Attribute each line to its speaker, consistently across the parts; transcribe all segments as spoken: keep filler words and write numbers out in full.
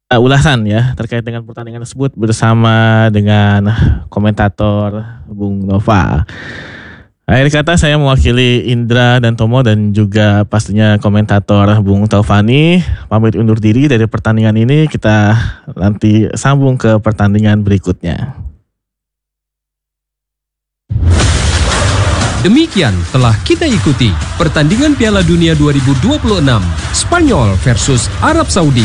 Speaker 1: Eee, ulasan ya terkait dengan pertandingan tersebut bersama dengan komentator Bung Nova. Akhir kata saya mewakili Indra dan Tomo dan juga pastinya komentator Bung Taufani pamit undur diri dari pertandingan ini, kita nanti sambung ke pertandingan berikutnya.
Speaker 2: Demikian telah kita ikuti pertandingan Piala Dunia dua ribu dua puluh enam Spanyol versus Arab Saudi.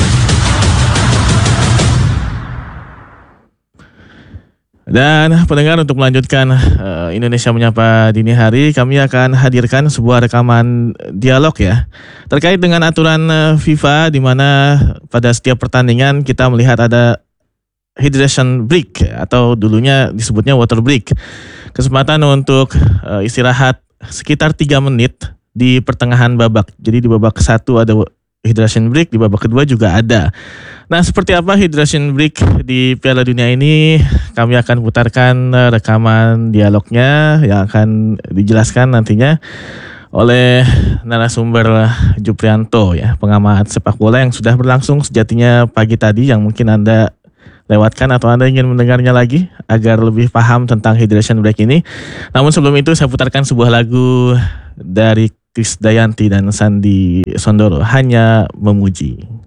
Speaker 1: Dan pendengar, untuk melanjutkan uh, Indonesia Menyapa Dini Hari, kami akan hadirkan sebuah rekaman dialog ya terkait dengan aturan uh, FIFA, di mana pada setiap pertandingan kita melihat ada hydration break atau dulunya disebutnya water break. Kesempatan untuk uh, istirahat sekitar tiga menit di pertengahan babak. Jadi di babak satu ada hydration break, di babak kedua juga ada. Nah, seperti apa hydration break di Piala Dunia ini? Kami akan putarkan rekaman dialognya yang akan dijelaskan nantinya oleh narasumber Juprianto ya, pengamat sepak bola yang sudah berlangsung sejatinya pagi tadi, yang mungkin Anda lewatkan atau Anda ingin mendengarnya lagi agar lebih paham tentang hydration break ini. Namun sebelum itu saya putarkan sebuah lagu dari Krisdayanti dan Sandi Sondoro, Hanya Memuji.